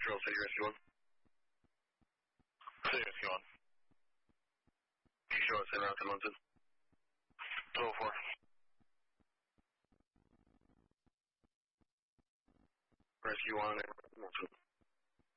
Trail City Rescue 1. City Rescue 1. You show us in route to Munson. 204. Rescue 1 and Munson.